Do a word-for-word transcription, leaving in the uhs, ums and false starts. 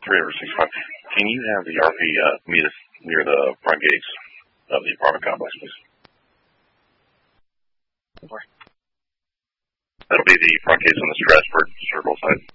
three over sixty-five. Can you have the R P uh, meet us near the front gates of the apartment complex, please? Where? That'll be the front gates on the Stratford Circle side.